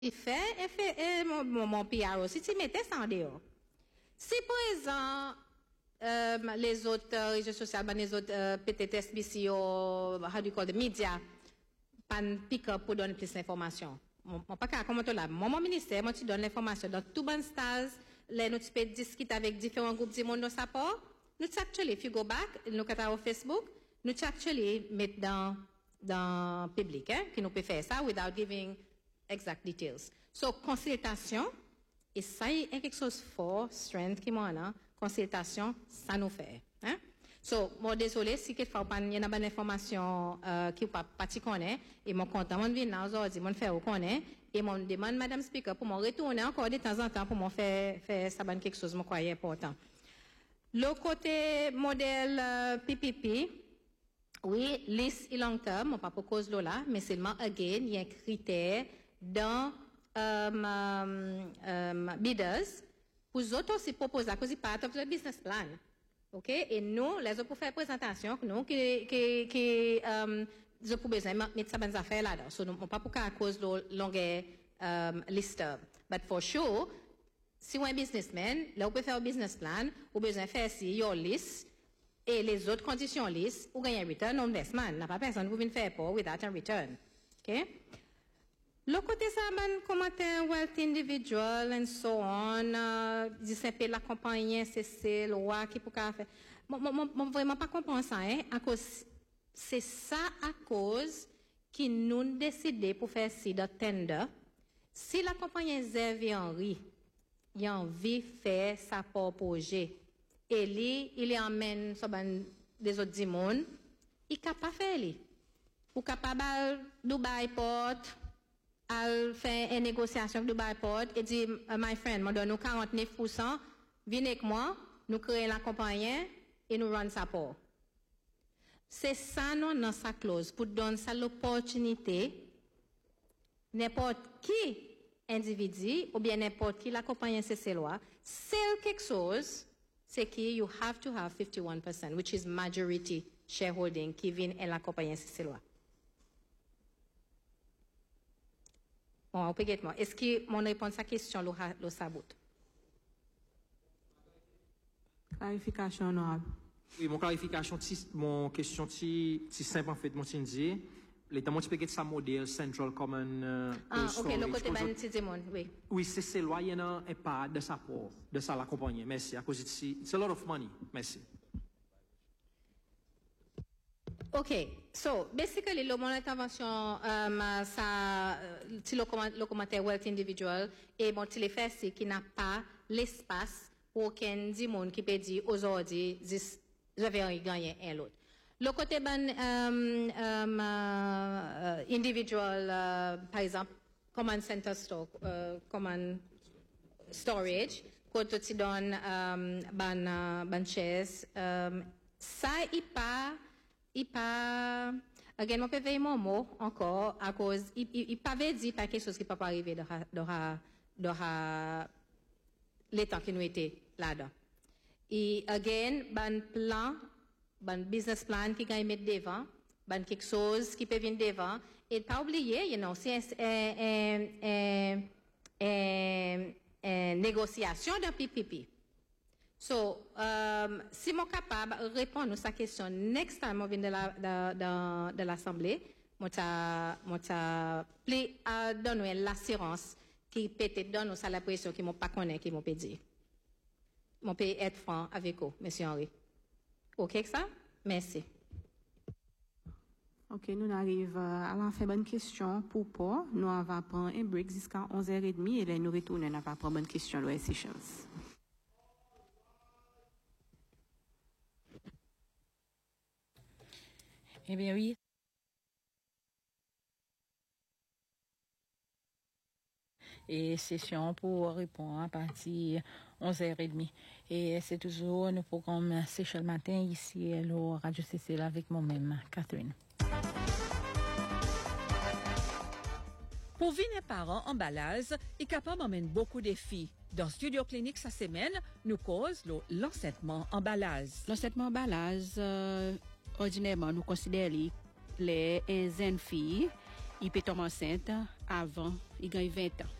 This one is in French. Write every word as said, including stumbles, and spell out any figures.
Il fait, et fait, et mon, mon, mon P R aussi, tu mettais ça en dehors. Si, par exemple, euh, les autres euh, réseaux sociaux, ben, les autres, euh, peut-être S B C ou, how do you call the media, pas pick up pour donner plus d'informations. Mon, mon pas qu'à commenter là. Mon, mon ministère, moi, tu donnes l'information dans tout bon stars, les, nous, tu peux discuter avec différents groupes du monde dans sa part. Nous, actually, if you go back, nous, quand on Facebook, nous, actually, mettre dans, dans public, hein, que nous pouvons faire ça without giving exact details. So, consultation, et ça est quelque chose de fort, strength qui m'en a, consultation, ça nous fait. Hein? So, moi, désolé, si quelquefois, il y a une information euh, qui pas pas connaît, et mon content, mon vient là aujourd'hui, mon fait connaît, et mon demande Madame Speaker pour me retourner encore de temps en temps pour me faire faire ça ben quelque chose, me croyais important. Le côté modèle euh, P P P, oui, list et long terme, pas pour cause là, mais seulement again, il y a un critère dans um, um, um, bidders pour eux autres aussi proposer à cause part of the business plan. OK? Et nous, les autres pour faire présentation, nous, qui, qui, qui, um, je pour besoin mettre ça dans affaires là-dedans. So, nous, pas pour qu'à cause de longueur, um, liste. But for sure, si vous êtes un businessman, là, vous pouvez faire un business plan, vous besoin faire si, your list, et les autres conditions list, vous gagnez un return on investment. N'a pas personne vous venez faire pour without a return. OK? Le côté ça, ben, commentaire wealth individual and so on, euh, dit c'est la compagnie, c'est c'est loi qui pour faire. Moi, moi, moi, vraiment pas comprendre ça, hein, à cause, c'est ça à cause qui nous décidé pour faire ci de tender. Si la compagnie Xavier Henry, il a envie de faire sa propre projet, et lui, il emmène sur ben, des autres du monde, il est capable de faire lui. Ou capable de Dubai Port, à faire une négociation avec Dubai Port et dire, uh, my friend, moi donne nous quarante-neuf pour cent, venez avec moi, nous créons la compagnie et nous run ça pour. C'est ça, non, dans sa clause, pour donner ça l'opportunité, n'importe qui individu, ou bien n'importe qui la compagnie C C loi, c'est quelque chose, c'est que you have to have fifty-one percent, which is majority shareholding qui vient en la compagnie C C loi. Bon, on peut get moi. Est-ce que mon réponse à la question le, le sabote? Clarification, honorable. Oui, mon clarification, mon question, si simple en fait, mon dit, l'état mon petit ça modèle Central Common. Euh, ah, ok, le côté ben c'est mon, oui. Oui, c'est c'est loi, il y en a pas de sa part, de ça la compagnie. Merci. À cause de c'est it's a lot of money. Merci. Okay, so basically, le mon intervention, um, ça, si le, le commentaire wealth individual et bon, il est fait, c'est qu'il n'a pas l'espace pour aucun du monde qui peut dire aujourd'hui, j'avais gagné un l'autre. Le côté ben, um, um, uh, individual, uh, par exemple, command center stock, uh, command storage, quand tu donnes um, ban, uh, ban chaise, um, ça il pas il pas again mon peut veiller mon mot encore à cause il il, il pas veut dire pas quelque chose qui peut pas arriver dans dans dans l'état qui nous était là-dedans et again ban plan ban business plan qui gagne mettre devant ban quelque chose qui peut venir devant et pas oublier you know c'est un un un un négociation d'un P P P. So, um, si moi capable de répondre à sa question, next time, je viens de la, de, de, de l'Assemblée, moi, ta, moi, ta, pli, à donner l'assurance qui peut-être donne ça la pression qui m'ont pas connaît, qui m'ont pas dit. Mon peut être franc avec vous, monsieur Henry. OK, ça? Merci. OK, nous arrivons à la fin bonne question pour pas. Nous allons prendre un break jusqu'à onze heures trente et là, nous retournons, nous allons prendre bonne question de sessions. Eh bien oui. Et session pour répondre à partir onze heures trente. Et c'est toujours le programme Seychelles Matin ici à la Radio C C avec moi-même, Catherine. Pour venir parents emballage, est capable d'emmener beaucoup de défis. Dans Studio Clinique cette semaine, nous cause l'enseignement emballage. L'enseignement emballage, euh, ordinairement, nous considérons les jeunes filles, ils peuvent tomber enceintes avant, il gagne vingt ans.